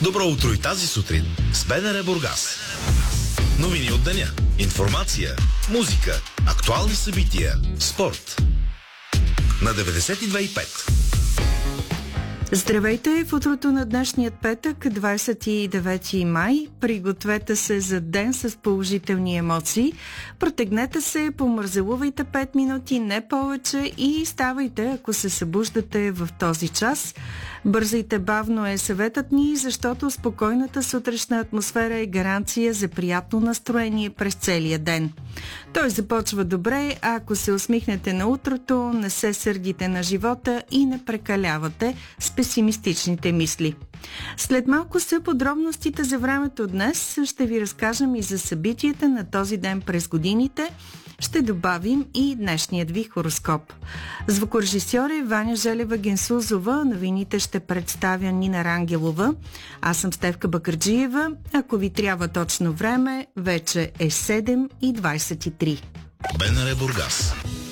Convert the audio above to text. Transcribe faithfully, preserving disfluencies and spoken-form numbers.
Добро утро и тази сутрин с БНР Бургас. Новини от деня, информация, музика, актуални събития, спорт. На деветдесет и две и пет. Здравейте! В утрото на днешният петък, двадесет и девети май, пригответе се за ден с положителни емоции. Протегнете се, помързелувайте пет минути, не повече, и ставайте, ако се събуждате в този час. Бързайте бавно е съветът ни, защото спокойната сутрешна атмосфера е гаранция за приятно настроение през целия ден. Той започва добре, а ако се усмихнете на утрото, не се сърдите на живота и не прекалявате с песимистичните мисли. След малко са подробностите за времето днес. Ще ви разкажем и за събитията на този ден през годините. Ще добавим и днешният ви хороскоп. Звукорежисьор е Ваня Желева-Генсузова. Новините ще представя Нина Рангелова. Аз съм Стефка Бакърджиева. Ако ви трябва точно време, вече е седем и двадесет и три. БНР Бургас.